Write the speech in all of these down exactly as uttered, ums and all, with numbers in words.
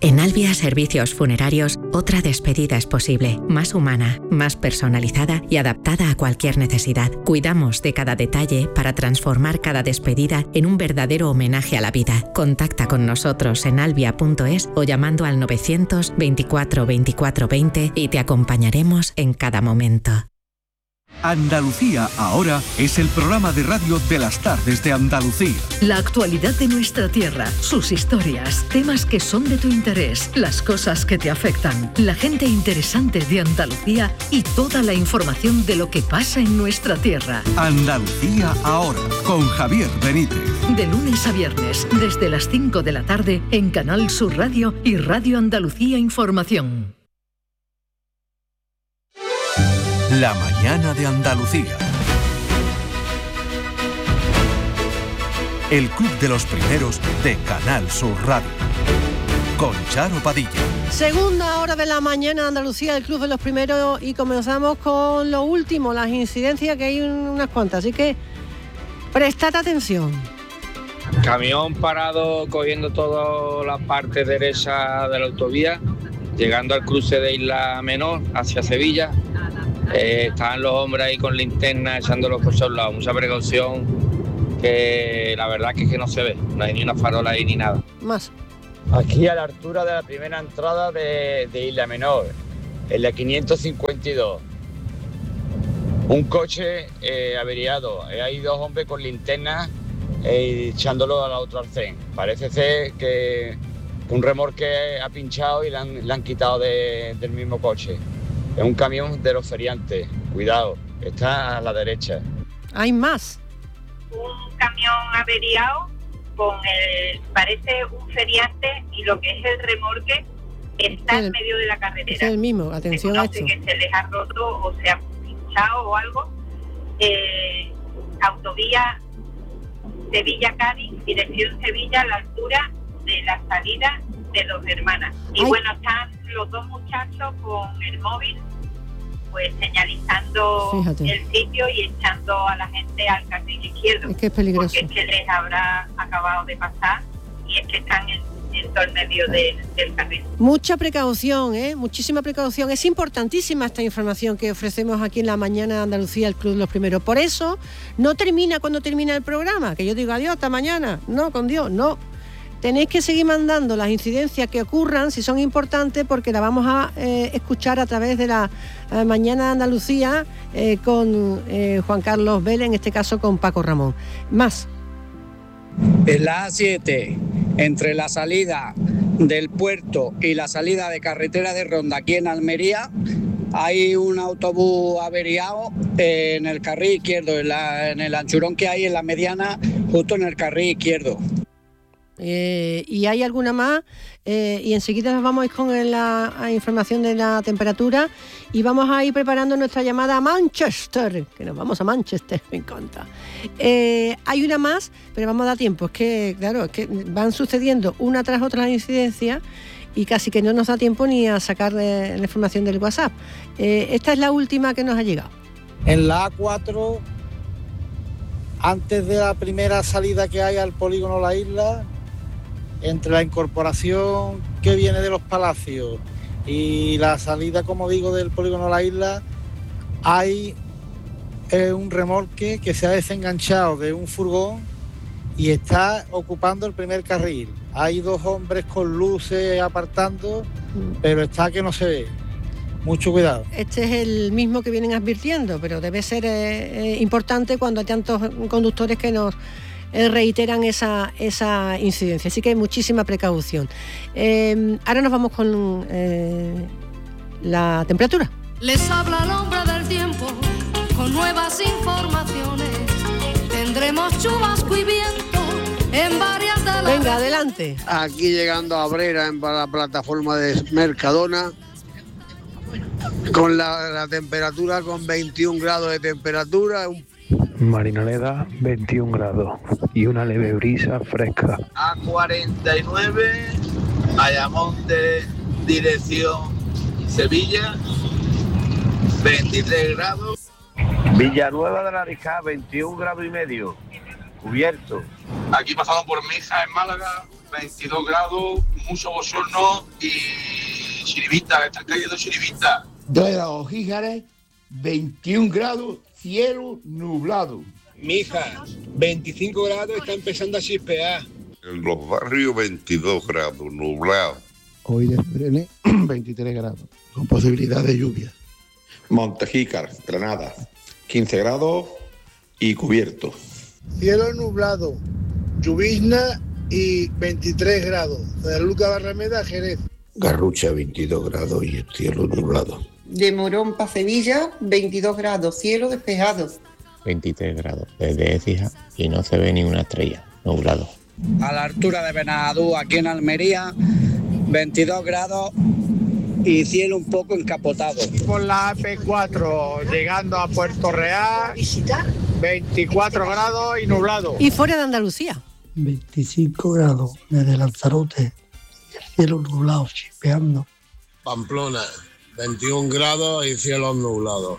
En Albia Servicios Funerarios, otra despedida es posible, más humana, más personalizada y adaptada a cualquier necesidad. Cuidamos de cada detalle para transformar cada despedida en un verdadero homenaje a la vida. Contacta con nosotros en albia punto es o llamando al novecientos veinticuatro veinticuatro veinte y te acompañaremos en cada momento. Andalucía Ahora es el programa de radio de las tardes de Andalucía. La actualidad de nuestra tierra, sus historias, temas que son de tu interés, las cosas que te afectan, la gente interesante de Andalucía y toda la información de lo que pasa en nuestra tierra. Andalucía Ahora, con Javier Benítez. De lunes a viernes, desde las cinco de la tarde, en Canal Sur Radio y Radio Andalucía Información. La mañana de Andalucía. El club de los primeros de Canal Sur Radio. Con Charo Padilla. Segunda hora de la mañana, Andalucía, el club de los primeros, y comenzamos con lo último, las incidencias, que hay unas cuantas, así que prestad atención. Camión parado cogiendo toda la parte derecha de la autovía, llegando al cruce de Isla Menor hacia Sevilla. Eh, estaban los hombres ahí con linterna echando los coches a un lado, mucha precaución, que la verdad que es que no se ve, no hay ni una farola ahí ni nada. Más. Aquí a la altura de la primera entrada de, de Isla Menor, en la quinientos cincuenta y dos, un coche eh, averiado, hay dos hombres con linterna eh, echándolo al otro arcén. Parece ser que un remolque ha pinchado y le han, le han quitado de, del mismo coche. Es un camión de los feriantes, cuidado, está a la derecha. Hay más. Un camión averiado con el, parece un feriante, y lo que es el remolque está el, en medio de la carretera. Es el mismo, atención a esto. Se conoce que se les ha roto o se ha pinchado o algo. Eh, autovía Sevilla-Cádiz, dirección Sevilla, a la altura de la salida de Dos Hermanas. Y Ay. bueno, están los dos muchachos con el móvil, pues señalizando Fíjate. el sitio y echando a la gente al carril izquierdo. Es que es peligroso. Porque es que les habrá acabado de pasar y es que están en, en todo el medio de, del carril. Mucha precaución, ¿eh? Muchísima precaución. Es importantísima esta información que ofrecemos aquí en la mañana de Andalucía, el Club de los Primeros. Por eso no termina cuando termina el programa, que yo digo adiós, hasta mañana. No, con Dios, no. Tenéis que seguir mandando las incidencias que ocurran, si son importantes, porque la vamos a eh, escuchar a través de la eh, Mañana de Andalucía eh, con eh, Juan Carlos Vélez, en este caso con Paco Ramón. Más. En la A siete, entre la salida del puerto y la salida de carretera de Ronda, aquí en Almería, hay un autobús averiado eh, en el carril izquierdo, en, la, en el anchurón que hay en la mediana, justo en el carril izquierdo. Eh, y hay alguna más, eh, y enseguida nos vamos a ir con la, la información de la temperatura y vamos a ir preparando nuestra llamada a Manchester, que nos vamos a Manchester, me encanta. Eh, hay una más, pero vamos a dar tiempo, es que claro, es que van sucediendo una tras otra las incidencias y casi que no nos da tiempo ni a sacar la información del WhatsApp. Eh, esta es la última que nos ha llegado. En la A cuatro, antes de la primera salida que hay al polígono La Isla, entre la incorporación que viene de los Palacios y la salida, como digo, del polígono La Isla, hay eh, un remolque que se ha desenganchado de un furgón y está ocupando el primer carril. Hay dos hombres con luces apartando, pero está que no se ve. Mucho cuidado. Este es el mismo que vienen advirtiendo, pero debe ser eh, importante cuando hay tantos conductores que nos eh, reiteran esa, esa incidencia. Así que hay muchísima precaución. Eh, ahora nos vamos con eh, la temperatura. Les habla el hombre del tiempo con nuevas informaciones. Tendremos chubasco y viento en varias de las... Venga, adelante. Aquí llegando a Abrera, en la plataforma de Mercadona, con la, la temperatura, con veintiún grados de temperatura. Marinaleda, veintiún grados y una leve brisa fresca. A cuarenta y nueve, Ayamonte, dirección Sevilla, veintitrés grados. Villanueva de la Ariscá, veintiún grados y medio, cubierto. Aquí pasamos por Misa en Málaga, veintidós grados, mucho bochorno y chiribita, está cayendo chiribita. dos grados Gíjares, veintiún grados, cielo nublado. Mija, veinticinco grados, está empezando a chispear. En los barrios veintidós grados, nublado. Hoy de febrero veintitrés grados, con posibilidad de lluvia. Montejícar, Granada, quince grados y cubierto. Cielo nublado, llovizna y veintitrés grados. De Luca Barrameda, Jerez. Garrucha, veintidós grados y el cielo nublado. De Morón para Sevilla, veintidós grados, cielo despejado. veintitrés grados, desde Écija y no se ve ni una estrella, nublado. A la altura de Benadú, aquí en Almería, veintidós grados y cielo un poco encapotado. Por la A P cuatro, llegando a Puerto Real, veinticuatro grados y nublado. Y fuera de Andalucía. veinticinco grados desde Lanzarote, el cielo nublado, chispeando. Pamplona, veintiún grados y cielo nublado.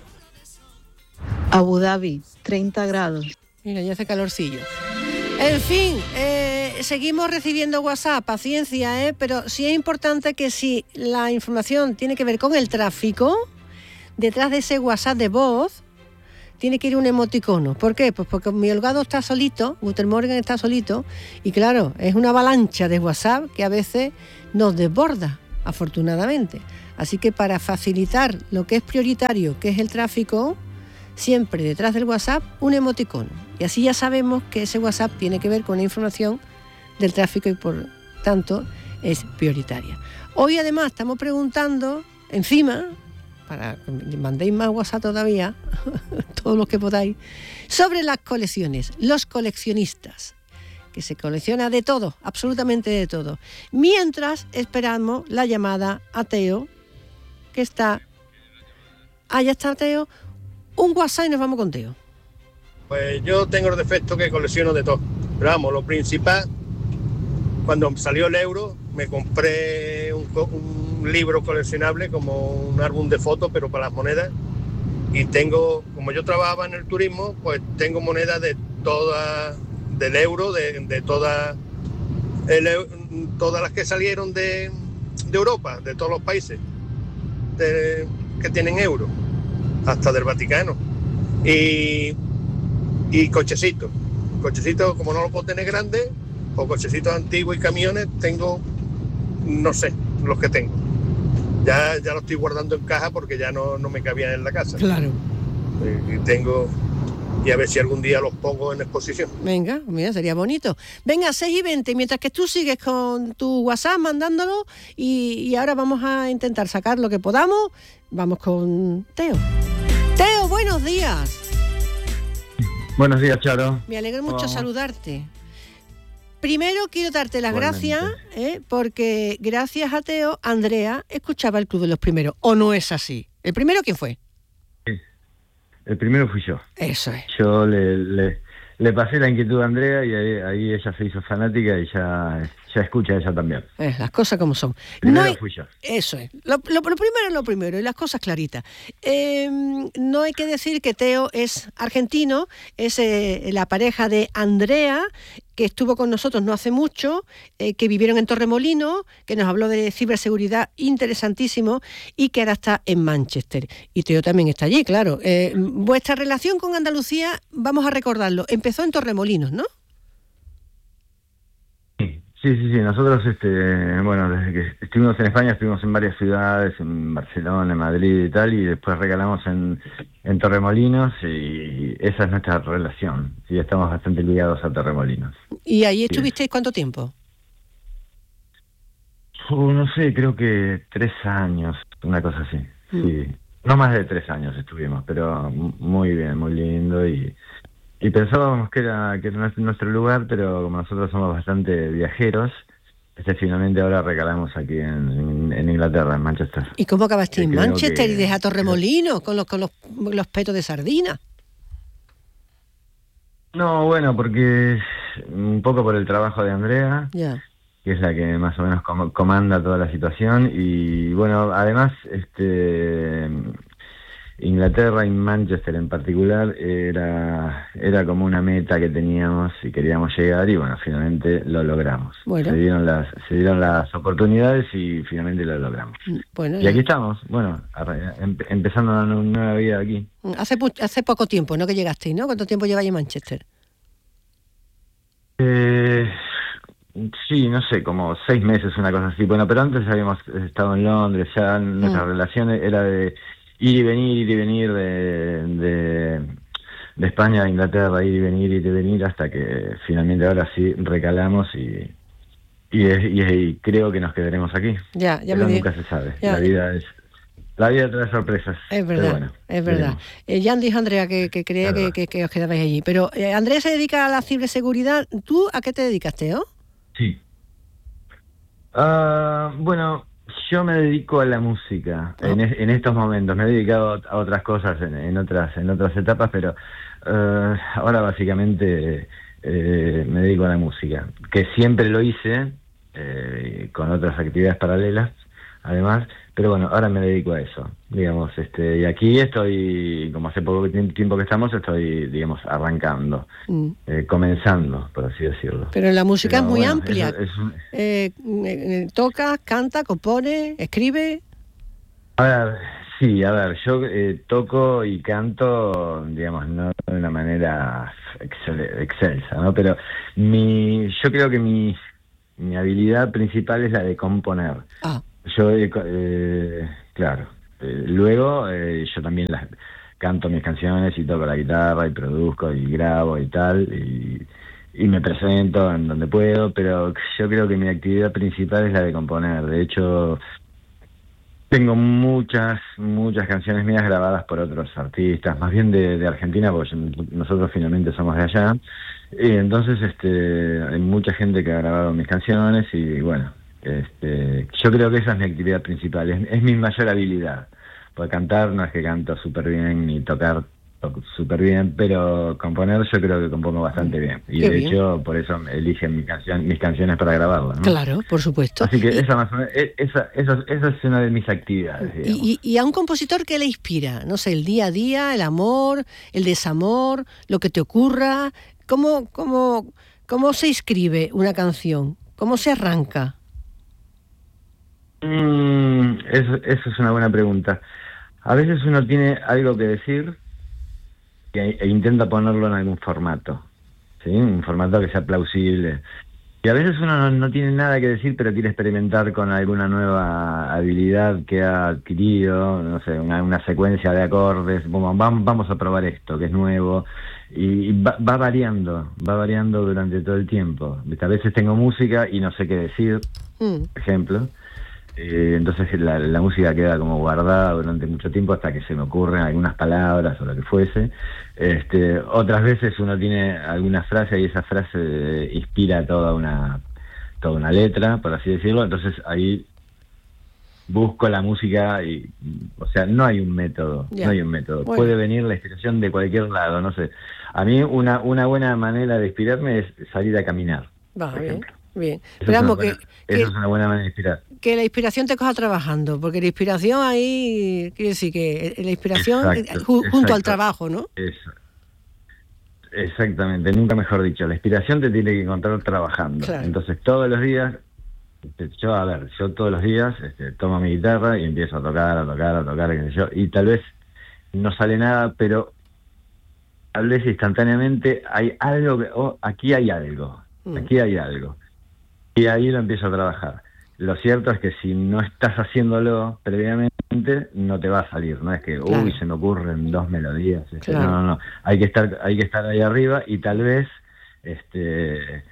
Abu Dhabi, treinta grados. Mira, ya hace calorcillo. En fin, eh, seguimos recibiendo WhatsApp, paciencia, ¿eh? Pero sí es importante que si la información tiene que ver con el tráfico, detrás de ese WhatsApp de voz tiene que ir un emoticono. ¿Por qué? Pues porque mi holgado está solito, Guter Morgan está solito, y claro, es una avalancha de WhatsApp que a veces nos desborda, afortunadamente. Así que para facilitar lo que es prioritario, que es el tráfico, siempre detrás del WhatsApp un emoticono. Y así ya sabemos que ese WhatsApp tiene que ver con la información del tráfico y por tanto es prioritaria. Hoy además estamos preguntando, encima, para que mandéis más WhatsApp todavía, todos los que podáis, sobre las colecciones, los coleccionistas, que se colecciona de todo, absolutamente de todo. Mientras esperamos la llamada a Teo, que está... Ah, ya está Teo. Un WhatsApp y nos vamos con Teo. Pues yo tengo el defecto que colecciono de todo. Pero vamos, lo principal, cuando salió el euro, me compré un, un libro coleccionable como un álbum de fotos, pero para las monedas. Y tengo, como yo trabajaba en el turismo, pues tengo monedas de toda, del euro, de, de toda, el, todas las que salieron de, de Europa, de todos los países de, que tienen euro, hasta del Vaticano. Y, y cochecitos. Cochecitos, como no lo puedo tener grandes, o cochecitos antiguos y camiones, tengo, no sé, los que tengo. Ya, ya lo estoy guardando en caja porque ya no, no me cabían en la casa. Claro. Y tengo, y a ver si algún día los pongo en exposición. Venga, mira, sería bonito. Venga, seis y veinte, mientras que tú sigues con tu WhatsApp mandándolo y, y ahora vamos a intentar sacar lo que podamos. Vamos con Teo. Teo, buenos días. Buenos días, Charo. Me alegro mucho Vamos. saludarte. Primero quiero darte las Igualmente. gracias, ¿eh? porque gracias a Teo, Andrea escuchaba el Club de los Primeros. ¿O no es así? ¿El primero quién fue? El primero fui yo. Eso es. Yo le, le, le pasé la inquietud a Andrea y ahí, ahí ella se hizo fanática y ya, ya escucha ella también. Eh, las cosas como son. Primero No hay- fui yo. Eso es. Lo, lo- lo primero es lo primero y las cosas claritas. Eh, no hay que decir que Teo es argentino, es eh, la pareja de Andrea, que estuvo con nosotros no hace mucho, eh, que vivieron en Torremolinos, que nos habló de ciberseguridad interesantísimo y que ahora está en Manchester. Y Teo también está allí, claro. Eh, vuestra relación con Andalucía, vamos a recordarlo, empezó en Torremolinos, ¿no? Sí, sí, sí. Nosotros, este, bueno, desde que estuvimos en España, estuvimos en varias ciudades, en Barcelona, en Madrid y tal, y después regalamos en, en Torremolinos y esa es nuestra relación. Sí, estamos bastante ligados a Torremolinos. ¿Y ahí estuvisteis cuánto tiempo? Uh, no sé, creo que tres años, una cosa así. Sí, no más de tres años estuvimos, pero m- muy bien, muy lindo y, y pensábamos que era que era nuestro, nuestro lugar, pero como nosotros somos bastante viajeros, este finalmente ahora regalamos aquí en, en, en Inglaterra, en Manchester. ¿Y cómo acabaste Que en creo Manchester que- y deja Torremolinos con los, con los, los petos de sardina? No, bueno, porque un poco por el trabajo de Andrea, Ya. que es la que más o menos com- comanda toda la situación y bueno, además este Inglaterra y Manchester en particular era era como una meta que teníamos y queríamos llegar, y bueno, finalmente lo logramos. Bueno. Se dieron las se dieron las oportunidades y finalmente lo logramos. Bueno, y aquí estamos, bueno, arre- em- empezando una nu- nueva vida aquí. hace, pu- hace poco tiempo, ¿no? Que llegasteis, ¿no? ¿Cuánto tiempo lleváis en Manchester? Eh, sí, no sé, como seis meses, una cosa así. Bueno, pero antes habíamos estado en Londres, ya nuestra Mm. relación era de ir y venir, ir y venir de, de, de España a Inglaterra, ir y venir, ir y venir, hasta que finalmente ahora sí recalamos y, y, es- y, es- y creo que nos quedaremos aquí. Ya, ya Pero me di- nunca se sabe. ya. La vida es la vida trae sorpresas. Es pero verdad, bueno, es verdad. veremos. Eh, ya dijo Andrea que, que creía Es que, verdad. que, que os quedabais allí. Pero eh, Andrea se dedica a la ciberseguridad. ¿Tú a qué te dedicas, Teo? Sí. Ah, bueno, yo me dedico a la música en, es- en estos momentos. Me he dedicado a otras cosas en, en otras en otras etapas, pero eh, ahora básicamente eh, me dedico a la música, que siempre lo hice eh, con otras actividades paralelas, además. Pero bueno, ahora me dedico a eso, digamos, este, y aquí estoy, como hace poco tiemp- tiempo que estamos, estoy, digamos, arrancando, Mm. eh, comenzando, por así decirlo. Pero la música Pero es muy bueno, amplia. eso es un- Eh, eh, toca, canta, compone, escribe. A ver, sí, a ver, yo eh, toco y canto, digamos, no de una manera excel- excelsa, ¿no? Pero mi, yo creo que mi, mi habilidad principal es la de componer. Ah. Yo, eh, co- eh, claro, eh, luego eh, yo también las canto mis canciones y toco la guitarra y produzco y grabo y tal, y, y me presento en donde puedo, pero yo creo que mi actividad principal es la de componer. De hecho, tengo muchas, muchas canciones mías grabadas por otros artistas, más bien de, de Argentina, porque yo- nosotros finalmente somos de allá. Y entonces este, hay mucha gente que ha grabado mis canciones y bueno, este, yo creo que esa es mi actividad principal, es, es mi mayor habilidad. Porque cantar no es que canto súper bien ni tocar toco súper bien, pero componer yo creo que compongo bastante bien. Y Qué de bien. hecho por eso eligen mi canción, mis canciones para grabarlas, ¿no? Claro, por supuesto. Así que Y- esa, más o menos- e- esa, esa, esa es una de mis actividades, digamos. Y, y- y a un compositor, ¿qué le inspira? No sé, el día a día, el amor, el desamor, lo que te ocurra. ¿Cómo, cómo, cómo se escribe una canción? ¿Cómo se arranca? Mm, eso, eso es una buena pregunta. A veces uno tiene algo que decir y, e intenta ponerlo en algún formato, ¿sí? Un formato que sea plausible. Y a veces uno no, no tiene nada que decir, pero quiere experimentar con alguna nueva habilidad que ha adquirido, no sé, una, una secuencia de acordes. Bueno, vamos, vamos a probar esto, que es nuevo. Y, y va, va variando, va variando durante todo el tiempo. A veces tengo música y no sé qué decir, Mm. por ejemplo. Eh, entonces la, la música queda como guardada durante mucho tiempo hasta que se me ocurren algunas palabras o lo que fuese. Este, otras veces uno tiene alguna frase y esa frase eh, inspira toda una toda una letra, por así decirlo. Entonces ahí busco la música y, o sea, no hay un método, Ya. no hay un método. Bueno. Puede venir la inspiración de cualquier lado, no sé. A mí una una buena manera de inspirarme es salir a caminar. Va, por bien, ejemplo. bien. Eso Pero es una vamos, que, buena- que, eso es una buena manera de inspirar. que la inspiración te coja trabajando, porque la inspiración ahí, quiere decir que la inspiración Exacto, eh, ju- junto al exacto. trabajo, ¿no? Eso. Exactamente, nunca mejor dicho. La inspiración te tiene que encontrar trabajando. Claro. Entonces todos los días, este, yo a ver, yo todos los días este, tomo mi guitarra y empiezo a tocar, a tocar, a tocar, qué sé yo, y tal vez no sale nada, pero tal vez instantáneamente hay algo que, oh, aquí hay algo, Mm. aquí hay algo. Y ahí lo empiezo a trabajar. Lo cierto es que si no estás haciéndolo previamente, no te va a salir. No es que, Claro. uy, se me ocurren dos melodías. este, Claro. No, no, no. Hay que estar, hay que estar ahí arriba y tal vez, este,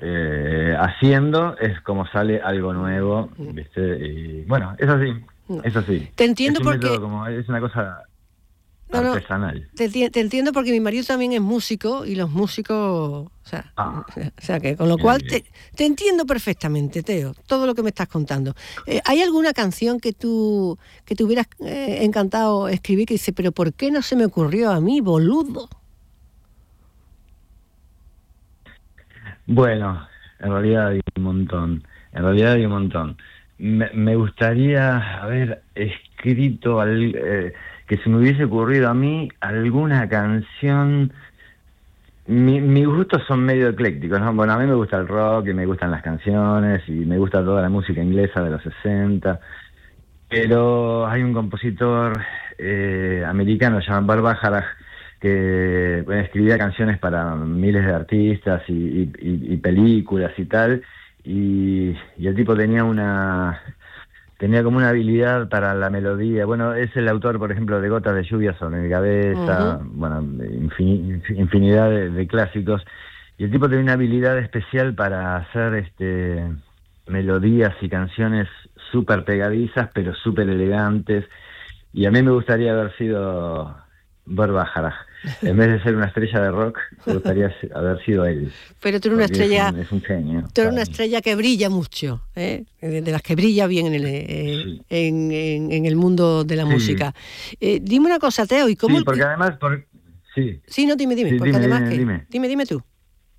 eh, haciendo es como sale algo nuevo, ¿viste? Y bueno, es así, es así. Te entiendo es un porque- método como, es una cosa No, no, artesanal. Te, enti- te entiendo porque mi marido también es músico y los músicos, o sea, Ah. o sea que con lo Bien, cual bien. te, te entiendo perfectamente, Teo, todo lo que me estás contando. Eh, ¿Hay alguna canción que tú que te hubieras eh, encantado escribir que dice, pero ¿por qué no se me ocurrió a mí, boludo? Bueno, en realidad hay un montón, en realidad hay un montón. Me, me gustaría haber escrito, al, eh, que se me hubiese ocurrido a mí alguna canción. Mi, mis gustos son medio eclécticos, ¿no? Bueno, a mí me gusta el rock y me gustan las canciones y me gusta toda la música inglesa de los sesenta, pero hay un compositor eh, americano llamado Burt Bacharach que bueno, escribía canciones para miles de artistas y, y, y, y películas y tal, y, y el tipo tenía una tenía como una habilidad para la melodía. Bueno, es el autor, por ejemplo, de Gotas de lluvia sobre mi cabeza, uh-huh. bueno, infin, infinidad de, de clásicos, y el tipo tenía una habilidad especial para hacer este melodías y canciones súper pegadizas, pero súper elegantes, y a mí me gustaría haber sido Burt Bacharach. En vez de ser una estrella de rock, me gustaría haber sido él. Pero tú eres una estrella, es un, es un genio. Tú eres una estrella que brilla mucho, ¿eh? de, de las que brilla bien en el, eh, sí. en, en, en el mundo de la sí. música. Eh, dime una cosa, Teo, ¿y cómo? Sí, porque además, por... sí. Sí, no, dime, dime, sí, porque dime, además dime, que, dime. dime, dime tú.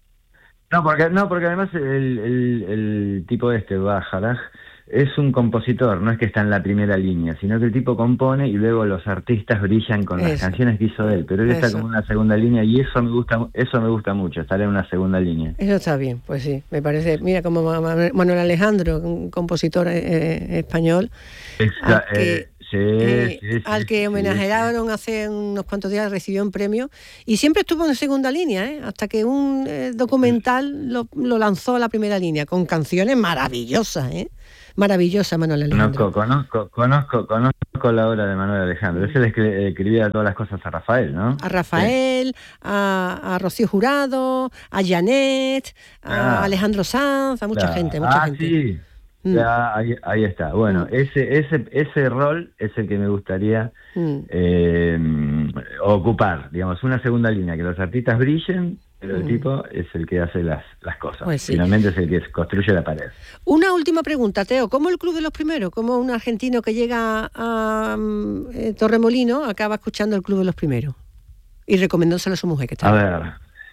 No, porque no, porque además el, el, el tipo este, Bacharach, es un compositor, no es que está en la primera línea, sino que el tipo compone y luego los artistas brillan con eso. Las canciones que hizo él, pero él eso. Está como en una segunda línea y eso me gusta, eso me gusta mucho, estar en una segunda línea. Eso está bien, pues sí, me parece, mira como Manuel Alejandro, un compositor eh, español, Esa, al que, eh, sí, eh, sí, sí, al que sí, homenajearon sí. hace unos cuantos días, recibió un premio y siempre estuvo en segunda línea, ¿eh? Hasta que un eh, documental lo, lo lanzó a la primera línea, con canciones maravillosas, ¿eh? Maravillosa, Manuel Alejandro. Conozco, conozco, conozco, conozco la obra de Manuel Alejandro. Ese le escribía todas las cosas a Rafael, ¿no? A Rafael, sí. a, a Rocío Jurado, a Janet, a ah, Alejandro Sanz, a mucha claro. gente, mucha ah, gente. Sí. Mm. Ya, ahí, ahí está. Bueno, mm. ese, ese, ese rol es el que me gustaría mm. eh, ocupar, digamos, una segunda línea, que los artistas brillen, pero el tipo es el que hace las, las cosas. Pues sí. Finalmente es el que construye la pared. Una última pregunta, Teo. ¿Cómo el Club de los Primeros, como un argentino que llega a um, eh, Torremolino, acaba escuchando el Club de los Primeros? Y recomendándoselo a su mujer, que está A ver.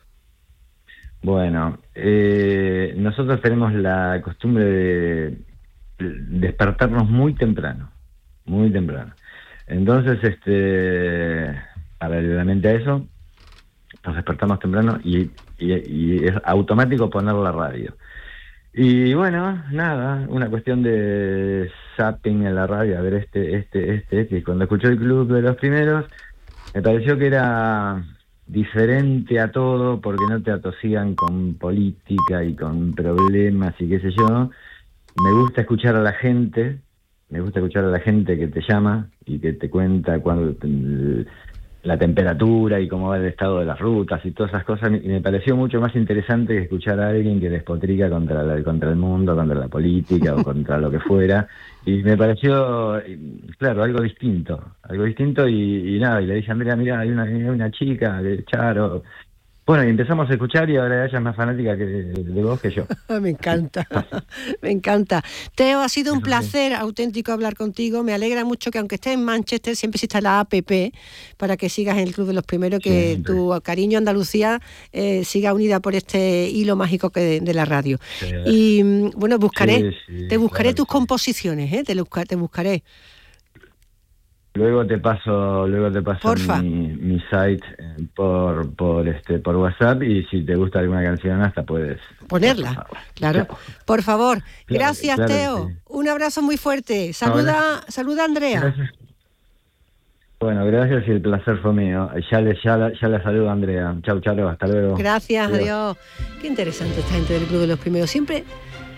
Bueno, eh, nosotros tenemos la costumbre de despertarnos muy temprano. Muy temprano. Entonces, este paralelamente a eso, nos despertamos temprano y, y, y es automático poner la radio. Y bueno, nada, una cuestión de zapping en la radio, a ver este, este, este, este. Y cuando escuché el Club de los Primeros, me pareció que era diferente a todo, porque no te atosigan con política y con problemas y qué sé yo. Me gusta escuchar a la gente, me gusta escuchar a la gente que te llama y que te cuenta cuando... Te, la temperatura y cómo va el estado de las rutas y todas esas cosas, y me pareció mucho más interesante que escuchar a alguien que despotrica contra, la, contra el mundo, contra la política o contra lo que fuera, y me pareció, claro, algo distinto, algo distinto y, y nada, y le dije a Andrea, mira, hay una, hay una chica de Charo. Bueno, y empezamos a escuchar y ahora ella es más fanática que de, de vos que yo. Me encanta, me encanta. Teo, ha sido un Eso placer sí. auténtico hablar contigo. Me alegra mucho que aunque estés en Manchester, siempre exista la A P P para que sigas en el Club de los Primeros, que siempre. Tu cariño a Andalucía eh, siga unida por este hilo mágico que de, de la radio. Sí. Y bueno, buscaré, sí, sí, te buscaré claro, tus sí. composiciones, ¿eh? te, te buscaré. Luego te paso, luego te paso mi, mi site por por este por WhatsApp y si te gusta alguna canción hasta puedes ponerla. Claro. Por favor. Claro, Gracias, claro, Teo. Sí. Un abrazo muy fuerte. Saluda, no, saluda a Andrea. Gracias. Bueno, gracias y el placer fue mío. Ya le ya, ya le saludo a Andrea. Chau, Charo, hasta luego. Gracias, adiós. adiós. Qué interesante esta gente del Club de los Primeros. Siempre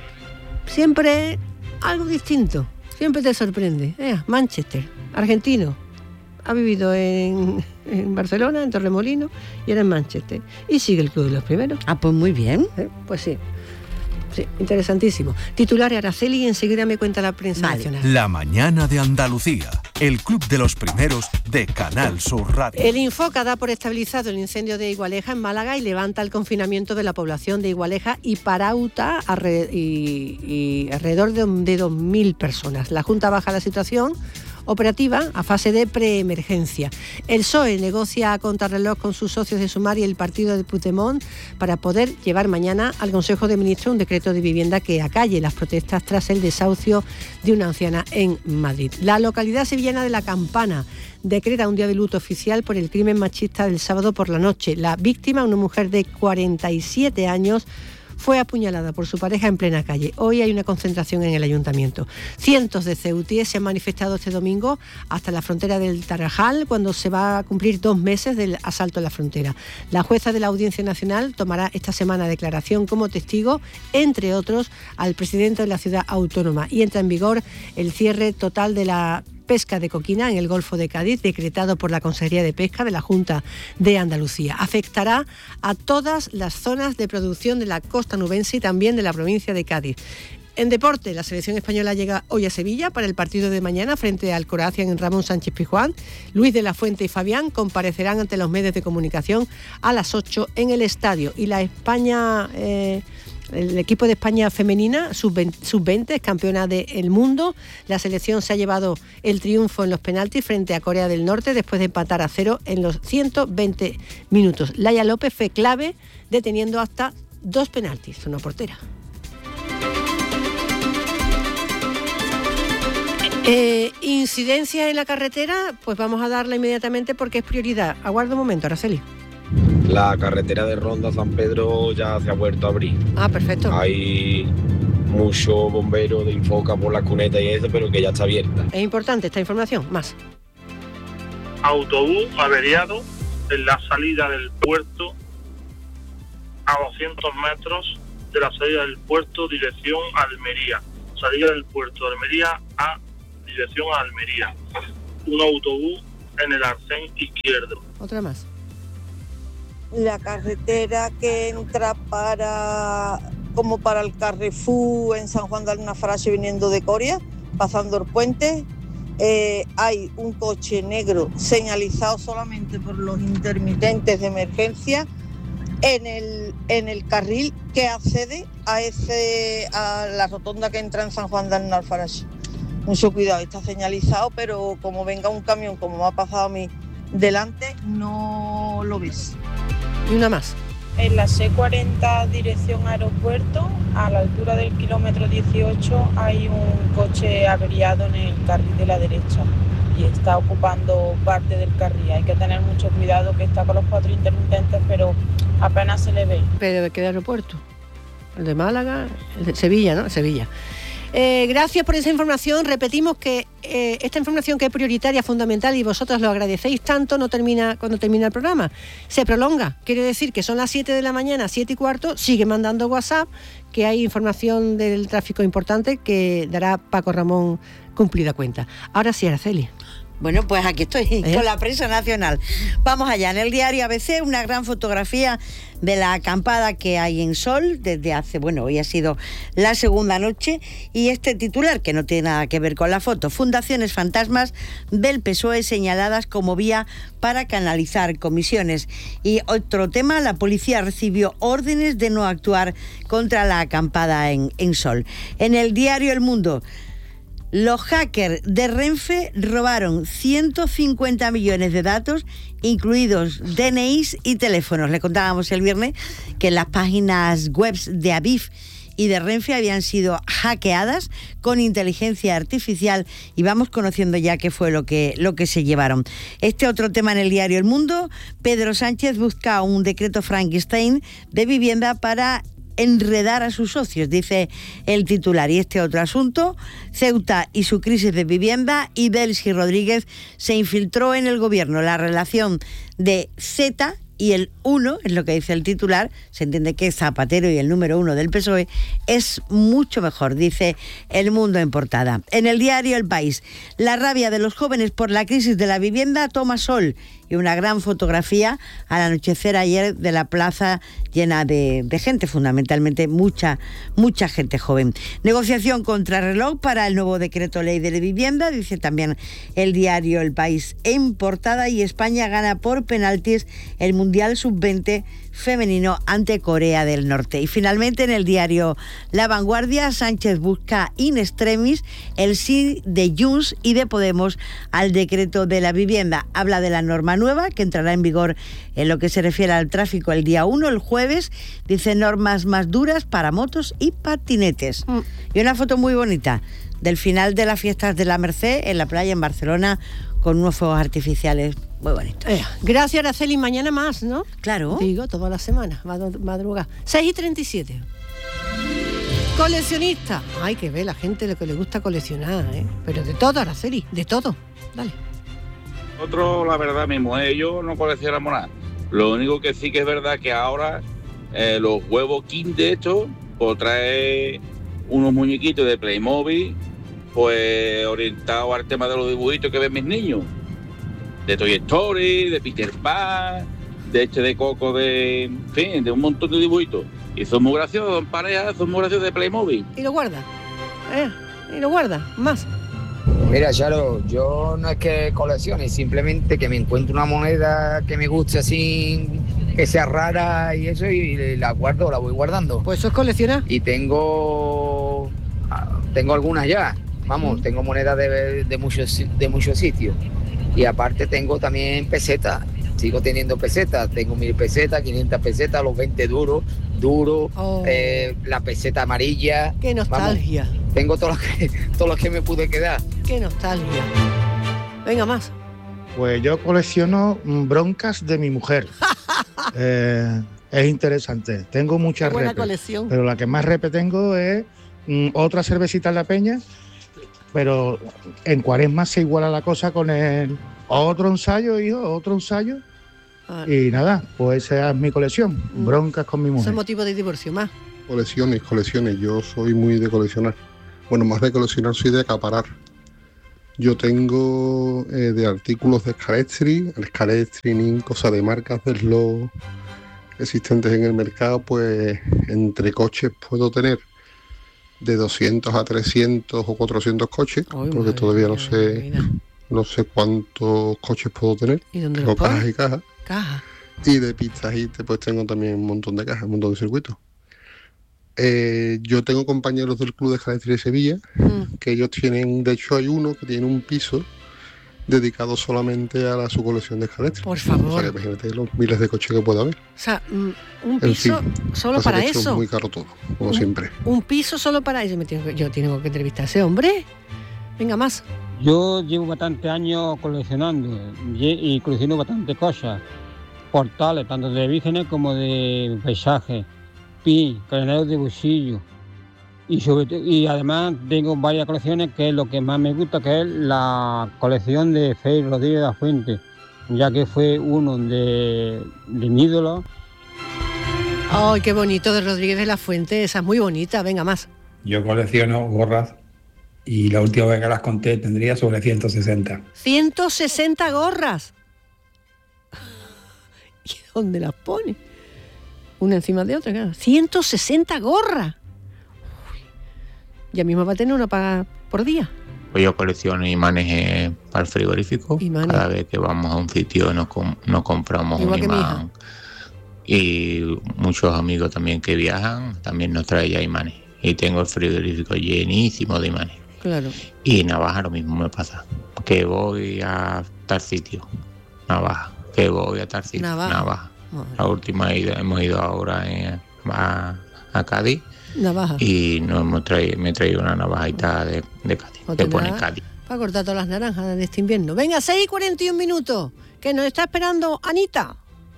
siempre algo distinto. Siempre te sorprende. Eh, Manchester, argentino. Ha vivido en, en Barcelona, en Torremolino, y ahora en Manchester. Y sigue el Club de los Primeros. Ah, pues muy bien. Eh, pues sí. Sí, interesantísimo. Titular Araceli y enseguida me cuenta la prensa vale. nacional. La mañana de Andalucía. El Club de los Primeros de Canal Sur Radio. El Infoca da por estabilizado el incendio de Igualeja en Málaga y levanta el confinamiento de la población de Igualeja y Parauta y, y alrededor de, de dos mil personas. La Junta baja la situación operativa a fase de preemergencia. El P S O E negocia a contrarreloj con sus socios de Sumar y el partido de Puigdemont para poder llevar mañana al Consejo de Ministros un decreto de vivienda que acalle las protestas tras el desahucio de una anciana en Madrid. La localidad sevillana de La Campana decreta un día de luto oficial por el crimen machista del sábado por la noche. La víctima, una mujer de cuarenta y siete años, fue apuñalada por su pareja en plena calle. Hoy hay una concentración en el ayuntamiento. Cientos de ceutíes se han manifestado este domingo hasta la frontera del Tarajal, cuando se va a cumplir dos meses del asalto a la frontera. La jueza de la Audiencia Nacional tomará esta semana declaración como testigo, entre otros, al presidente de la ciudad autónoma, y entra en vigor el cierre total de la pesca de coquina en el Golfo de Cádiz, decretado por la Consejería de Pesca de la Junta de Andalucía. Afectará a todas las zonas de producción de la costa nubense y también de la provincia de Cádiz. En deporte, la selección española llega hoy a Sevilla para el partido de mañana frente al Croacia en Ramón Sánchez Pizjuán. Luis de la Fuente y Fabián comparecerán ante los medios de comunicación a las ocho en el estadio. Y la España... Eh, El equipo de España femenina, sub veinte, es campeona del mundo. La selección se ha llevado el triunfo en los penaltis frente a Corea del Norte después de empatar a cero en los ciento veinte minutos. Laia López fue clave deteniendo hasta dos penaltis, una portera. Eh, incidencia en la carretera, pues vamos a darla inmediatamente porque es prioridad. Aguarda un momento, Araceli. La carretera de Ronda San Pedro ya se ha vuelto a abrir. Ah, perfecto. Hay mucho bombero de Infoca por la cuneta y eso, pero que ya está abierta. Es importante esta información, más. Autobús averiado en la salida del puerto a doscientos metros de la salida del puerto dirección Almería. Salida del puerto de Almería a dirección a Almería. Un autobús en el arcén izquierdo. Otra más. La carretera que entra para como para el Carrefour en San Juan de Alnafarache viniendo de Coria, pasando el puente, eh, hay un coche negro señalizado solamente por los intermitentes de emergencia en el en el carril que accede a ese a la rotonda que entra en San Juan de Alnafarache. Mucho cuidado, está señalizado, pero como venga un camión, como me ha pasado a mí delante, no lo ves. Y una más. En la C cuarenta dirección aeropuerto, a la altura del kilómetro dieciocho, hay un coche averiado en el carril de la derecha y está ocupando parte del carril. Hay que tener mucho cuidado, que está con los cuatro intermitentes, pero apenas se le ve. ¿Pero de qué aeropuerto? ¿El de Málaga? El de Sevilla, ¿no? Sevilla. Eh, gracias por esa información. Repetimos que eh, esta información, que es prioritaria, fundamental, y vosotros lo agradecéis tanto, no termina cuando termina el programa. Se prolonga. Quiere decir que son las siete de la mañana, siete y cuarto. Sigue mandando WhatsApp, que hay información del tráfico importante que dará Paco Ramón cumplida cuenta. Ahora sí, Araceli. Bueno, pues aquí estoy, ¿Eh? con la prensa nacional. Vamos allá, en el diario A B C, una gran fotografía de la acampada que hay en Sol desde hace, bueno, hoy ha sido la segunda noche, y este titular, que no tiene nada que ver con la foto: fundaciones fantasmas del P S O E señaladas como vía para canalizar comisiones. Y otro tema, la policía recibió órdenes de no actuar contra la acampada en, en Sol. En el diario El Mundo, los hackers de Renfe robaron ciento cincuenta millones de datos, incluidos D N Is y teléfonos. Le contábamos el viernes que las páginas web de Adif y de Renfe habían sido hackeadas con inteligencia artificial, y vamos conociendo ya qué fue lo que, lo que se llevaron. Este otro tema en el diario El Mundo: Pedro Sánchez busca un decreto Frankenstein de vivienda para enredar a sus socios, dice el titular. Y este otro asunto: Ceuta y su crisis de vivienda, y Delcy Rodríguez se infiltró en el gobierno. La relación de Z y el uno, es lo que dice el titular, se entiende que Zapatero y el número uno del P S O E, es mucho mejor, dice El Mundo en portada. En el diario El País, la rabia de los jóvenes por la crisis de la vivienda toma sol, y una gran fotografía al anochecer ayer de la plaza llena de, de gente, fundamentalmente mucha, mucha gente joven. Negociación contrarreloj para el nuevo decreto ley de la vivienda, dice también el diario El País en portada, y España gana por penaltis el Mundial Mundial sub veinte femenino ante Corea del Norte. Y finalmente en el diario La Vanguardia, Sánchez busca in extremis el sí de Junts y de Podemos al decreto de la vivienda. Habla de la norma nueva que entrará en vigor en lo que se refiere al tráfico el día uno, el jueves. Dice normas más duras para motos y patinetes. Mm. Y una foto muy bonita del final de las fiestas de la Merced en la playa en Barcelona, con unos fuegos artificiales muy bonitos. Eh, gracias, Araceli. Mañana más, ¿no? Claro. Digo, toda la semana, madrugada. seis y treinta y siete. Coleccionista. Hay que ver la gente lo que le gusta coleccionar, ¿eh? Pero de todo, Araceli, de todo. Dale. Otro, la verdad, mi mujer y yo no coleccionamos nada. Lo único que sí que es verdad que ahora eh, los huevos King de estos, pues trae unos muñequitos de Playmobil, pues orientados al tema de los dibujitos que ven mis niños. De Toy Story, de Peter Pan, de este de Coco, de, en fin, de un montón de dibujitos. Y son muy graciosos, son parejas, son muy graciosos de Playmobil. Y lo guarda, eh, y lo guarda, más. Mira, Charo, yo no es que coleccione, simplemente que me encuentro una moneda que me guste así, que sea rara y eso, y la guardo, la voy guardando. Pues eso es coleccionar. Y tengo, tengo algunas ya, vamos, mm. tengo monedas de, de, muchos, de muchos sitios. Y aparte tengo también pesetas, sigo teniendo pesetas, tengo mil pesetas, quinientas pesetas, los veinte duros, duros, oh. eh, la peseta amarilla. ¡Qué nostalgia! Vamos, tengo todos los que, todos los que me pude quedar. ¡Qué nostalgia! Venga, más. Pues yo colecciono broncas de mi mujer. eh, es interesante. Tengo muchas buena repes, colección. Pero la que más repe tengo es mm, otra cervecita en la Peña, pero en Cuaresma se iguala la cosa con el otro ensayo, hijo, otro ensayo. Ah. Y nada, pues esa es mi colección, mm. broncas con mi mujer. Ese es motivo de divorcio, más. Colecciones, colecciones. Yo soy muy de coleccionar. Bueno, más de coleccionar soy de acaparar. Yo tengo eh, de artículos de Scalestri, el Scalestri, cosas de marcas de los existentes en el mercado, pues entre coches puedo tener de doscientos a trescientos o cuatrocientos coches, Ay, porque todavía no sé mira. no sé cuántos coches puedo tener. ¿Y dónde tengo los cajas y cajas. Caja. Y de pistas y pues tengo también un montón de cajas, un montón de circuitos. Eh, yo tengo compañeros del Club de Scalestri de Sevilla, mm. que ellos tienen, de hecho hay uno que tiene un piso dedicado solamente a la, su colección de Scalestri. Por favor. O sea, que imagínate los miles de coches que pueda haber. O sea, un piso fin, solo para eso. Es muy caro todo, como un, siempre. Un piso solo para eso. Me tengo, yo tengo que entrevistar a ese hombre. Venga, más. Yo llevo bastantes años coleccionando y colecciono bastantes cosas. Portales, tanto de vírgenes como de paisajes. Pin, cadeneros de bolsillo. Y, sobre, y además tengo varias colecciones, que es lo que más me gusta, que es la colección de Félix Rodríguez de la Fuente, ya que fue uno de, de mi ídolo. ¡Ay, qué bonito, de Rodríguez de la Fuente! Esa es muy bonita. Venga, más. Yo colecciono gorras y la última vez que las conté tendría sobre ciento sesenta. ¡ciento sesenta gorras! ¿Y dónde las pone? Una encima de otra, claro. ¡ciento sesenta gorras! Uy. Ya mismo va a tener una para por día. Pues yo colecciono imanes eh, para el frigorífico. ¿Imanes? Cada vez que vamos a un sitio nos, com- nos compramos Igual un imán. Y muchos amigos también que viajan también nos traen ya imanes. Y tengo el frigorífico llenísimo de imanes. Claro. Y navaja lo mismo me pasa. Que voy a tal sitio, navaja. Que voy a tal sitio, navaja. navaja. Bueno. La última ida, hemos ido ahora en, a, a Cádiz. Navaja. Y nos hemos traído, me he traído una navajita de, de Cádiz. Que pone Cádiz. Para cortar todas las naranjas de este invierno. Venga, seis y cuarenta y un minutos. Que nos está esperando Anita.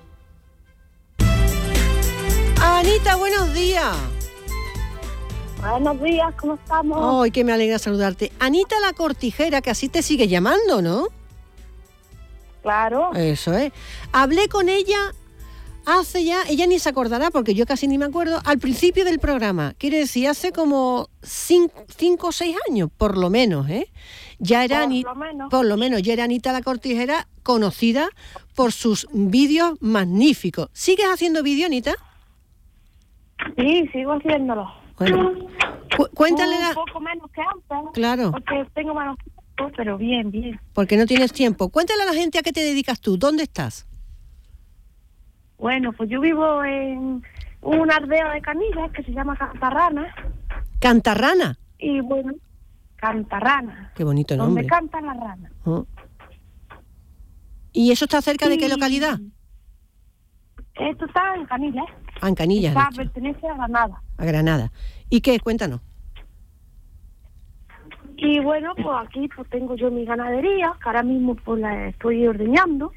Anita, buenos días. Buenos días, ¿cómo estamos? Ay, que me alegra saludarte. Anita la Cortijera, que así te sigue llamando, ¿no? Claro. Eso es. Hablé con ella hace ya, ella ni se acordará porque yo casi ni me acuerdo, al principio del programa. Quiere decir, hace como cinco, cinco o seis años, por lo menos, ¿eh? Ya era por, Ani- lo menos. por lo menos, ya era Anita la Cortijera, conocida por sus vídeos magníficos. ¿Sigues haciendo vídeos, Anita? Sí, sigo haciéndolo. Bueno, cu- cuéntale Un la... poco menos que antes. Claro. Porque tengo menos tiempo, pero bien, bien. Porque no tienes tiempo. Cuéntale a la gente a qué te dedicas tú. ¿Dónde estás? Bueno, pues yo vivo en una aldea de Canillas que se llama Cantarrana. ¿Cantarrana? Y bueno, Cantarrana. Qué bonito nombre. Donde cantan las ranas. Oh. ¿Y eso está cerca y... de qué localidad? Esto está en Canillas. Ah, en Canillas. Está, pertenece a Granada. A Granada. ¿Y qué? Cuéntanos. Y bueno, pues aquí pues tengo yo mi ganadería, que ahora mismo pues la estoy ordeñando.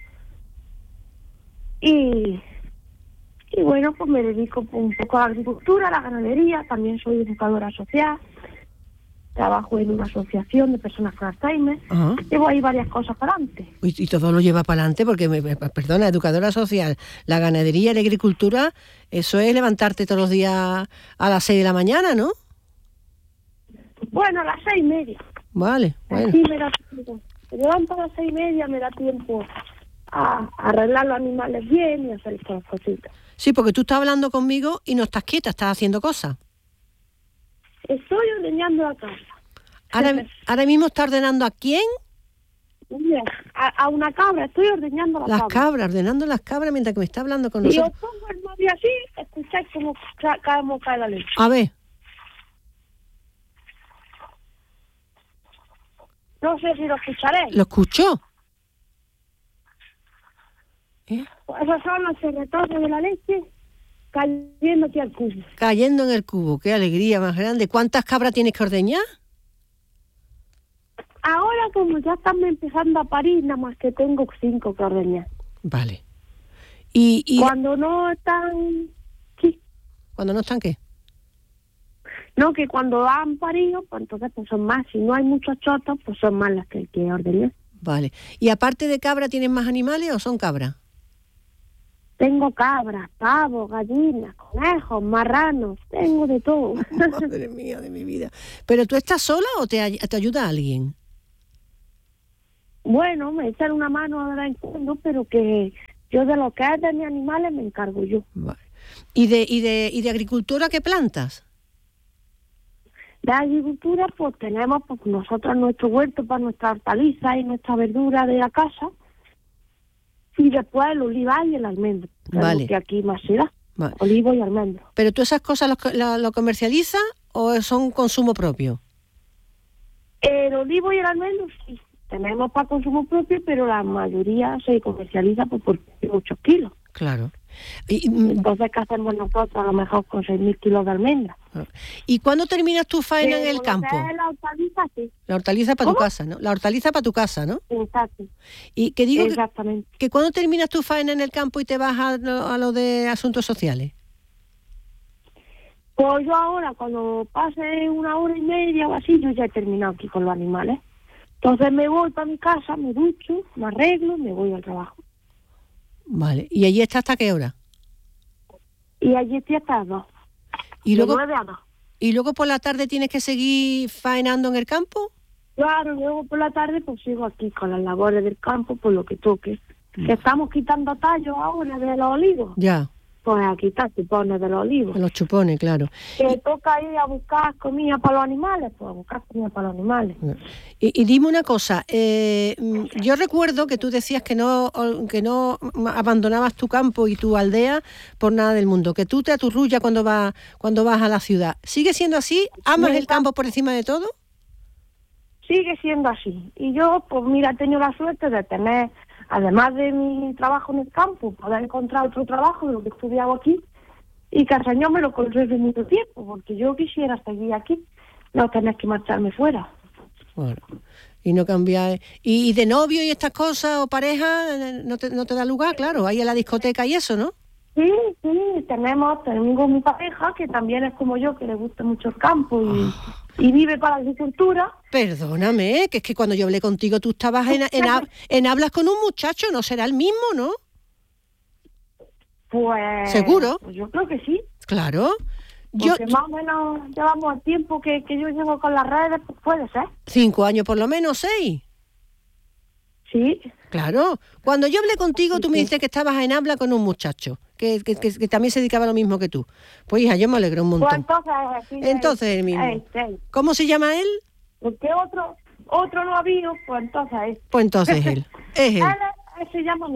Y, y bueno, pues me dedico un poco a la agricultura, a la ganadería, también soy educadora social. Trabajo en una asociación de personas con Alzheimer. Uh-huh. Llevo ahí varias cosas para adelante. Y, y todo lo lleva para adelante porque, me, me, perdona, educadora social, la ganadería y la agricultura, eso es levantarte todos los días a las seis de la mañana, ¿no? Bueno, a las seis y media. Vale, bueno. Así me da tiempo. Me levanto a las seis y media, me da tiempo a, a arreglar los animales bien y hacer estas cositas. Sí, porque tú estás hablando conmigo y no estás quieta, estás haciendo cosas. Estoy ordeñando la casa. ¿Ahora, ahora mismo está ordenando a quién? A, a una cabra, estoy ordeñando la las cabra. Las cabras, ordenando las cabras mientras que me está hablando con y nosotros. Y yo pongo el móvil así, escucháis cómo caemos cae la leche. A ver. No sé si lo escucharé. ¿Lo escuchó? ¿Eh? Pues esos son los retornos de la leche cayendo aquí al cubo. Cayendo en el cubo, qué alegría más grande. ¿Cuántas cabras tienes que ordeñar? Ahora, como ya están empezando a parir, nada más que tengo cinco que ordeñar. Vale. ¿Y, y cuando no están... ¿Qué? ¿Cuando no están qué? No, que cuando han parido, pues entonces pues son más. Si no hay muchos chotos, pues son más las que hay que ordeñar. Vale. ¿Y aparte de cabra, tienes más animales o son cabras? Tengo cabras, pavos, gallinas, conejos, marranos, tengo de todo. Madre mía de mi vida. ¿Pero tú estás sola o te, te ayuda alguien? Bueno, me echan una mano ahora en cuando, pero que yo de lo que es de mis animales me encargo yo. Vale. ¿Y de, y de, y de agricultura qué plantas? De agricultura, pues tenemos pues, nosotros nuestro huerto para nuestra hortaliza y nuestra verdura de la casa. Y después el olivar y el almendro. Vale. Que aquí más se da. Vale. Olivo y almendro. ¿Pero tú esas cosas lo, lo, lo comercializas o son consumo propio? El olivo y el almendro sí. Tenemos para consumo propio, pero la mayoría se comercializa pues, por muchos kilos. Claro. Y, Entonces, ¿qué hacemos nosotros? A lo mejor con seis mil kilos de almendra. ¿Y cuándo terminas tu faena Pero en el campo? La hortaliza, sí. La hortaliza para tu casa, ¿no? La hortaliza para tu casa, ¿no? Exacto. Y que digo Exactamente. Que, que cuando terminas tu faena en el campo y te vas a lo, a lo de asuntos sociales. Pues yo ahora, cuando pase una hora y media o así, yo ya he terminado aquí con los animales. Entonces me voy para mi casa, me ducho, me arreglo, me voy al trabajo. Vale. ¿Y allí estás hasta qué hora? Y allí estoy hasta las dos. ¿Y luego, nueve a dos. ¿Y luego por la tarde tienes que seguir faenando en el campo? Claro, luego por la tarde pues sigo aquí con las labores del campo, por lo que toque. Mm. Que estamos quitando tallos ahora de los olivos. Ya. Pues a quitar chupones de los olivos. Los chupones, claro. Que y... toca ir a buscar comida para los animales, pues a buscar comida para los animales. Y, y dime una cosa, eh, yo recuerdo que tú decías que no que no abandonabas tu campo y tu aldea por nada del mundo, que tú te aturrullas cuando vas cuando vas a la ciudad. ¿Sigue siendo así? ¿Amas el campo por encima de todo? Sigue siendo así. Y yo, pues mira, he tenido la suerte de tener... Además de mi trabajo en el campo, poder encontrar otro trabajo de lo que he estudiado aquí y que el Señor me lo concede mucho tiempo, porque yo quisiera seguir aquí, no tener que marcharme fuera. Bueno, y no cambiar. ¿Y, y de novio y estas cosas o pareja no te, no te da lugar? Claro, ahí en la discoteca y eso, ¿no? Sí, sí, tenemos, tengo mi pareja que también es como yo, que le gusta mucho el campo y, oh. y vive para la agricultura. Perdóname, que es que cuando yo hablé contigo tú estabas en, en, en hablas con un muchacho, ¿no será el mismo, no? Pues... ¿Seguro? Pues yo creo que sí. Claro. Porque yo, más o menos llevamos el tiempo que, que yo llevo con las redes, pues puede ser. Cinco años por lo menos, seis. Sí. Claro. Cuando yo hablé contigo, tú me dices que estabas en habla con un muchacho, que, que, que, que también se dedicaba a lo mismo que tú. Pues hija, yo me alegro un montón. Pues entonces, sí, entonces el mismo. Es, es. ¿Cómo se llama él? Porque otro otro no ha habido, pues entonces es. Pues entonces él. Es él. él, él se llama Miguel.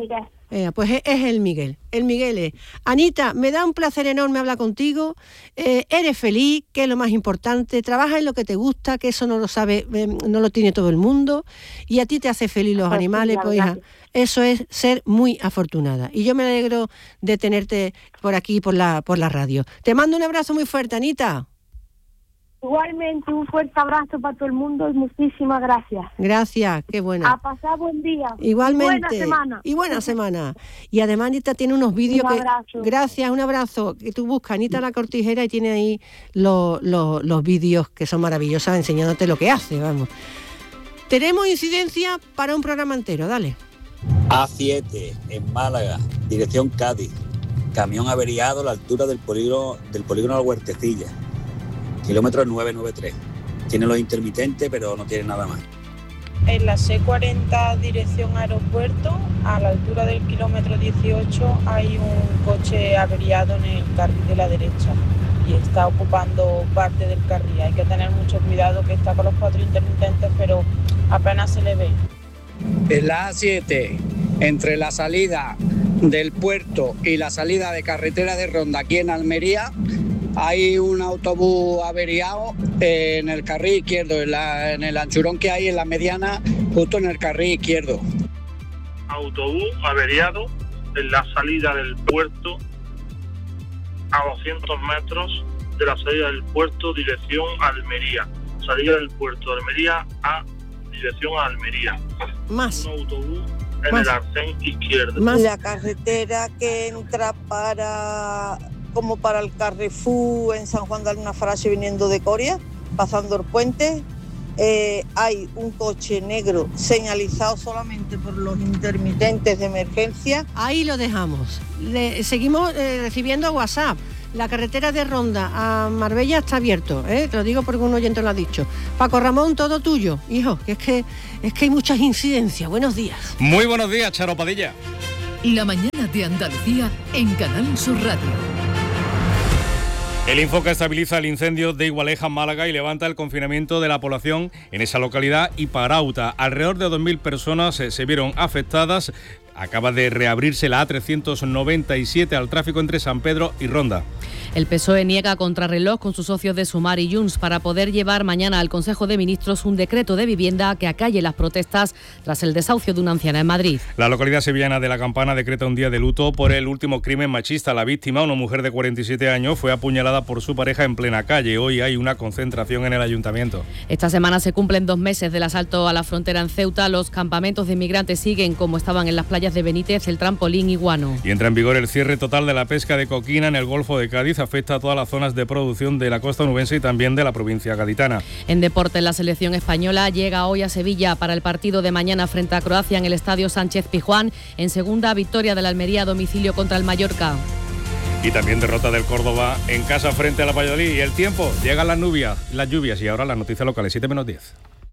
Eh, pues es, es el Miguel. El Miguel es: Anita, me da un placer enorme hablar contigo. Eh, eres feliz, que es lo más importante. Trabajas en lo que te gusta, que eso no lo sabe, eh, no lo tiene todo el mundo. Y a ti te hace feliz los Pues sí, animales, la pues verdad hija, eso es ser muy afortunada. Y yo me alegro de tenerte por aquí, por la, por la radio. Te mando un abrazo muy fuerte, Anita. Igualmente, un fuerte abrazo para todo el mundo y muchísimas gracias. Gracias, qué buena. A pasar buen día. Igualmente. Y buena semana. Y buena semana. Y además Anita tiene unos vídeos Un que... abrazo. Gracias, un abrazo. Que tú buscas Anita La Cortijera y tiene ahí los, los, los vídeos que son maravillosos enseñándote lo que hace, vamos. Tenemos incidencia para un programa entero, dale. A siete, en Málaga, dirección Cádiz. Camión averiado a la altura del polígono, del polígono de la Huertecilla. Kilómetro nueve noventa y tres. Tiene los intermitentes, pero no tiene nada más. En la C cuarenta dirección aeropuerto, a la altura del kilómetro dieciocho, hay un coche averiado en el carril de la derecha y está ocupando parte del carril. Hay que tener mucho cuidado, que está con los cuatro intermitentes, pero apenas se le ve. En la A siete, entre la salida del puerto y la salida de carretera de Ronda, aquí en Almería, hay un autobús averiado en el carril izquierdo, en, la, en el anchurón que hay en la mediana, justo en el carril izquierdo. Autobús averiado en la salida del puerto, a doscientos metros de la salida del puerto, dirección Almería. Salida del puerto de Almería a dirección a Almería. Más. Un autobús en Más. el arcén izquierdo. La carretera que entra para como para el Carrefour en San Juan de Alnafarache viniendo de Coria, pasando el puente, eh, hay un coche negro señalizado solamente por los intermitentes de emergencia. Ahí lo dejamos. Le, seguimos eh, recibiendo WhatsApp. La carretera de Ronda a Marbella está abierto, ¿eh? Te lo digo porque un oyente lo ha dicho. Paco Ramón, todo tuyo, hijo, que es que es que hay muchas incidencias. Buenos días. Muy buenos días, Charo Padilla. La mañana de Andalucía en Canal Sur Radio. El Infoca estabiliza el incendio de Igualeja, Málaga, y levanta el confinamiento de la población en esa localidad y Parauta. Alrededor de dos mil personas se, se vieron afectadas. Acaba de reabrirse la A trescientos noventa y siete al tráfico entre San Pedro y Ronda. El P S O E niega a contrarreloj con sus socios de Sumar y Junts para poder llevar mañana al Consejo de Ministros un decreto de vivienda que acalle las protestas tras el desahucio de una anciana en Madrid. La localidad sevillana de La Campana decreta un día de luto por el último crimen machista. La víctima, una mujer de cuarenta y siete años, fue apuñalada por su pareja en plena calle. Hoy hay una concentración en el ayuntamiento. Esta semana se cumplen dos meses del asalto a la frontera en Ceuta. Los campamentos de inmigrantes siguen como estaban en las playas de Benítez, el Trampolín y Guano. Y entra en vigor el cierre total de la pesca de coquina en el Golfo de Cádiz. Afecta a todas las zonas de producción de la costa onubense y también de la provincia gaditana. En deporte, la selección española llega hoy a Sevilla para el partido de mañana frente a Croacia en el Estadio Sánchez Pizjuán. En segunda, victoria del Almería a domicilio contra el Mallorca. Y también derrota del Córdoba en casa frente a la Valladolid. Y el tiempo, llegan las lluvias, las lluvias y ahora las noticias locales, siete menos diez.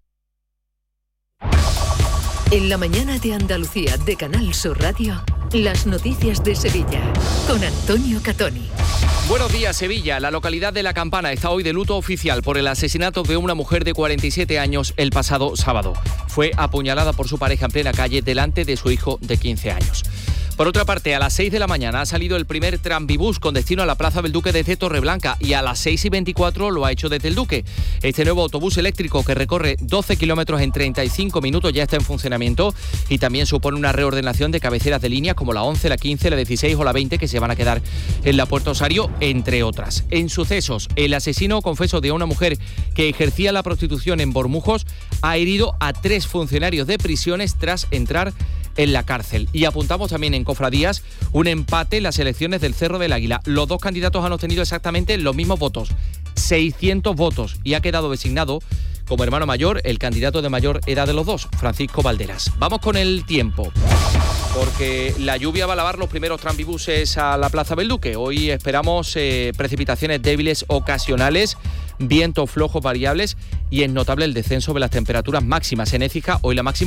En la mañana de Andalucía de Canal Sur Radio, las noticias de Sevilla con Antonio Catoni. Buenos días, Sevilla. La localidad de La Campana está hoy de luto oficial por el asesinato de una mujer de cuarenta y siete años el pasado sábado. Fue apuñalada por su pareja en plena calle delante de su hijo de quince años. Por otra parte, a las seis de la mañana ha salido el primer tranvibús con destino a la Plaza del Duque desde Torreblanca y a las seis y veinticuatro lo ha hecho desde el Duque. Este nuevo autobús eléctrico que recorre doce kilómetros en treinta y cinco minutos ya está en funcionamiento y también supone una reordenación de cabeceras de líneas como la once, la quince, la dieciséis o la veinte que se van a quedar en la Puerta Osario, entre otras. En sucesos, el asesino confeso de una mujer que ejercía la prostitución en Bormujos ha herido a tres funcionarios de prisiones tras entrar en la cárcel. Y apuntamos también en Cofradías un empate en las elecciones del Cerro del Águila. Los dos candidatos han obtenido exactamente los mismos votos, seiscientos votos, y ha quedado designado como hermano mayor el candidato de mayor edad de los dos, Francisco Valderas. Vamos con el tiempo, porque la lluvia va a lavar los primeros tranvibuses a la Plaza del Duque. Hoy esperamos eh, precipitaciones débiles ocasionales, vientos flojos variables y es notable el descenso de las temperaturas máximas. En Écija hoy la máxima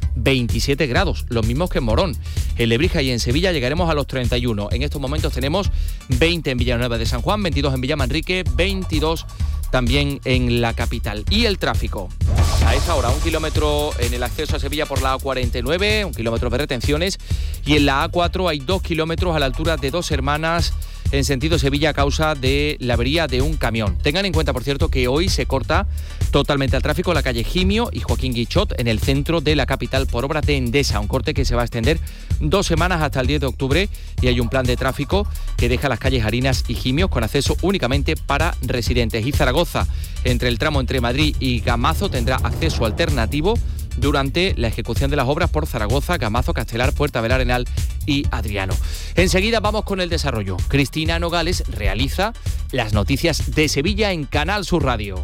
veintisiete grados, los mismos que en Morón. En Lebrija y en Sevilla llegaremos a los treinta y uno. En estos momentos tenemos veinte en Villanueva de San Juan, veintidós en Villamanrique, veintidós también en la capital. Y el tráfico. A esta hora, un kilómetro en el acceso a Sevilla por la A cuarenta y nueve, un kilómetro de retenciones, y en la A cuatro hay dos kilómetros a la altura de Dos Hermanas en sentido Sevilla a causa de la avería de un camión. Tengan en cuenta, por cierto, que hoy se corta totalmente el tráfico en la calle Gimio y Joaquín Guichot en el centro de la capital por obra de Endesa, un corte que se va a extender dos semanas hasta el diez de octubre, y hay un plan de tráfico que deja las calles Harinas y Gimios con acceso únicamente para residentes. Y Zaragoza, entre el tramo entre Madrid y Gamazo, tendrá acceso alternativo durante la ejecución de las obras por Zaragoza, Gamazo, Castelar, Puerta del Arenal y Adriano. Enseguida vamos con el desarrollo. Cristina Nogales realiza las noticias de Sevilla en Canal Sur Radio.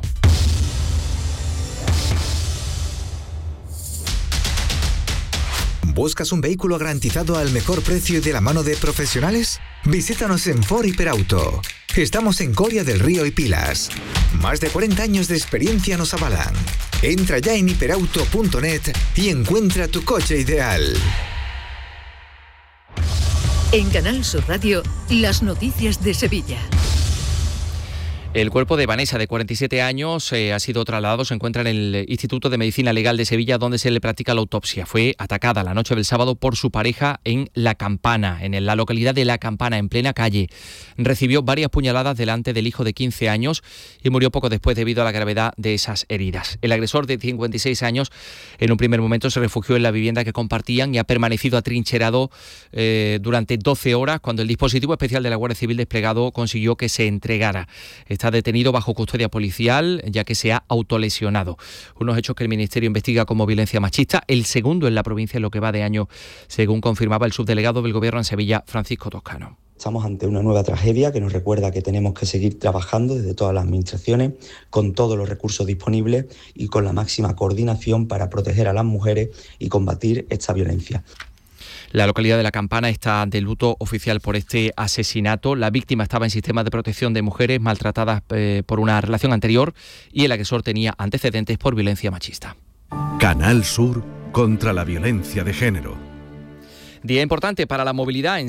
¿Buscas un vehículo garantizado al mejor precio y de la mano de profesionales? Visítanos en Ford Hiperauto. Estamos en Coria del Río y Pilas. Más de cuarenta años de experiencia nos avalan. Entra ya en hiperauto punto net y encuentra tu coche ideal. En Canal Sur Radio, las noticias de Sevilla. El cuerpo de Vanessa, de cuarenta y siete años, eh, ha sido trasladado, se encuentra en el Instituto de Medicina Legal de Sevilla, donde se le practica la autopsia. Fue atacada la noche del sábado por su pareja en La Campana, en la localidad de La Campana, en plena calle. Recibió varias puñaladas delante del hijo de quince años y murió poco después debido a la gravedad de esas heridas. El agresor, de cincuenta y seis años, en un primer momento se refugió en la vivienda que compartían y ha permanecido atrincherado eh, durante doce horas, cuando el dispositivo especial de la Guardia Civil desplegado consiguió que se entregara. Está detenido bajo custodia policial, ya que se ha autolesionado. Unos hechos que el Ministerio investiga como violencia machista, el segundo en la provincia en lo que va de año, según confirmaba el subdelegado del Gobierno en Sevilla, Francisco Toscano. Estamos ante una nueva tragedia que nos recuerda que tenemos que seguir trabajando desde todas las administraciones, con todos los recursos disponibles y con la máxima coordinación para proteger a las mujeres y combatir esta violencia. La localidad de La Campana está de luto oficial por este asesinato. La víctima estaba en sistema de protección de mujeres maltratadas eh, por una relación anterior, y el agresor tenía antecedentes por violencia machista. Canal Sur contra la violencia de género. Día importante para la movilidad en